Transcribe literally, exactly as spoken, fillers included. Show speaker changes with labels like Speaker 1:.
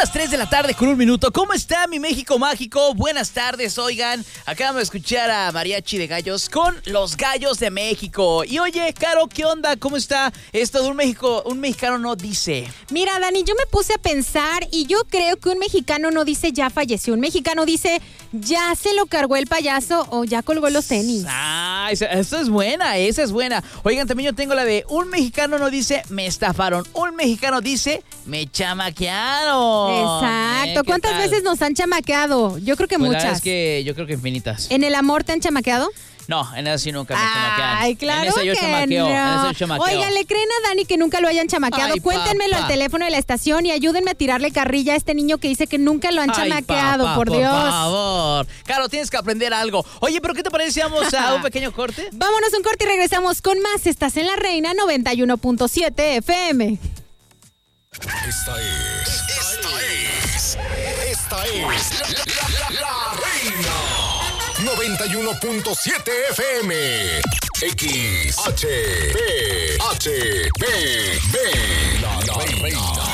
Speaker 1: las tres de la tarde con un minuto. ¿Cómo está mi México mágico? Buenas tardes, oigan. Acabamos de escuchar a Mariachi de Gallos con los Gallos de México. Y oye, Caro, ¿qué onda? ¿Cómo está esto de un México, un mexicano no dice?
Speaker 2: Mira, Dani, yo me puse a pensar y yo creo que un mexicano no dice ya falleció. Un mexicano dice ya se lo cargó el payaso o ya colgó los tenis.
Speaker 1: Ah, esa, esa es buena, esa es buena. Oigan, también yo tengo la de un mexicano no dice me estafaron. Un mexicano dice me chamaquearon.
Speaker 2: Exacto.
Speaker 1: ¿Eh?
Speaker 2: ¿Cuántas
Speaker 1: tal?
Speaker 2: veces nos han chamaqueado? Yo creo que
Speaker 1: Pues la
Speaker 2: muchas.
Speaker 1: verdad es que yo creo que infinitas.
Speaker 2: ¿En el amor te han chamaqueado?
Speaker 1: No, en esa sí nunca me chamaquean.
Speaker 2: Ay, claro
Speaker 1: En esa yo
Speaker 2: que
Speaker 1: chamaqueo,
Speaker 2: no.
Speaker 1: en esa yo chamaqueo.
Speaker 2: Oiga, ¿le creen a Dani que nunca lo hayan chamaqueado?
Speaker 1: Ay,
Speaker 2: Cuéntenmelo
Speaker 1: papá.
Speaker 2: al teléfono de la estación y ayúdenme a tirarle carrilla a este niño que dice que nunca lo han
Speaker 1: Ay,
Speaker 2: chamaqueado,
Speaker 1: papá,
Speaker 2: por Dios.
Speaker 1: Por favor. Claro, tienes que aprender algo. Oye, ¿pero qué te parece si vamos a un pequeño corte?
Speaker 2: Vámonos un corte y regresamos con más. Estás en La Reina noventa y uno punto siete F M.
Speaker 3: Esta es. Esta es. Esta es. La, la, la, la Reina. noventa y uno punto siete F M. X, H, B, H, B, B. La, la Reina.